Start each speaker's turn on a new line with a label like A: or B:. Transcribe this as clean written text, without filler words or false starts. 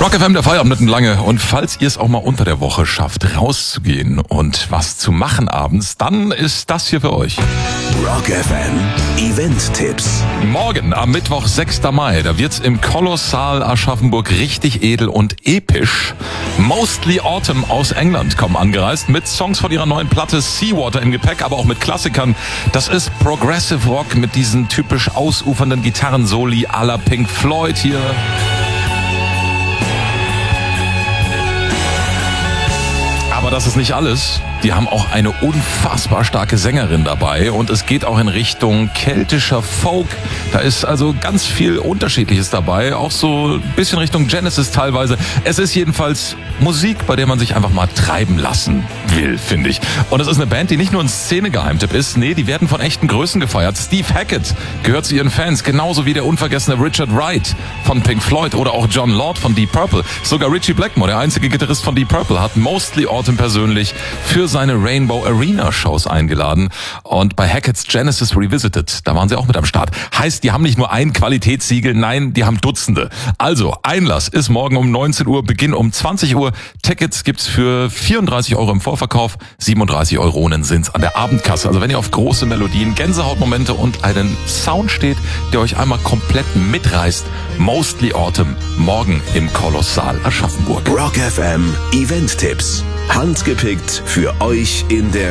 A: Rock FM, der Feierabend mitten lange. Und falls ihr es auch mal unter der Woche schafft, rauszugehen und was zu machen abends, dann ist das hier für euch.
B: Rock FM Event-Tipps.
A: Morgen am Mittwoch, 6. Mai, da wird's im Kolossal Aschaffenburg richtig edel und episch. Mostly Autumn aus England kommen angereist mit Songs von ihrer neuen Platte Seawater im Gepäck, aber auch mit Klassikern. Das ist Progressive Rock mit diesen typisch ausufernden Gitarrensoli à la Pink Floyd hier. Aber das ist nicht alles. Die haben auch eine unfassbar starke Sängerin dabei und es geht auch in Richtung keltischer Folk. Da ist also ganz viel Unterschiedliches dabei, auch so ein bisschen Richtung Genesis teilweise. Es ist jedenfalls Musik, bei der man sich einfach mal treiben lassen will, finde ich. Und es ist eine Band, die nicht nur ein Szene-Geheimtipp ist, nee, die werden von echten Größen gefeiert. Steve Hackett gehört zu ihren Fans, genauso wie der unvergessene Richard Wright von Pink Floyd oder auch John Lord von Deep Purple. Sogar Ritchie Blackmore, der einzige Gitarrist von Deep Purple, hat Mostly Autumn persönlich für seine Rainbow Arena Shows eingeladen. Und bei Hackett's Genesis Revisited, da waren sie auch mit am Start. Heißt, die haben nicht nur ein Qualitätssiegel, nein, die haben Dutzende. Also, Einlass ist morgen um 19 Uhr, Beginn um 20 Uhr. Tickets gibt's für 34 € im Vorverkauf, 37 Euronen sind's an der Abendkasse. Also wenn ihr auf große Melodien, Gänsehautmomente und einen Sound steht, der euch einmal komplett mitreißt, Mostly Autumn, morgen im Kolossal Aschaffenburg.
B: Rock FM Event-Tipps. Handgepickt für euch in der